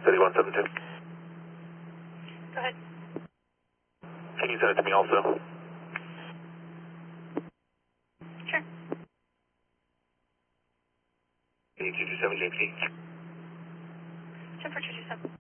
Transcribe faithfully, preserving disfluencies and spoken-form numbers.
thirty-one seventy-two. Go ahead. Can you send it to me also? Sure. two two seven J P. ten four two two seven.